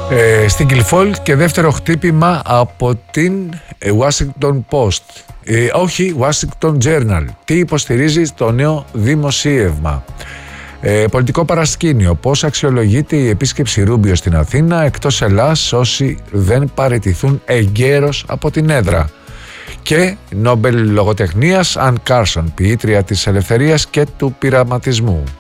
στην Guildford και δεύτερο χτύπημα από την Washington Post. Όχι, Washington Journal. Τι υποστηρίζει το νέο δημοσίευμα? Πολιτικό παρασκήνιο. Πώς αξιολογείται η επίσκεψη Ρούμπιο στην Αθήνα εκτός Ελλάς όσοι δεν παραιτηθούν εγκαίρως από την έδρα? Και Νόμπελ λογοτεχνίας Αν Κάρσον, ποιήτρια της ελευθερίας και του πειραματισμού.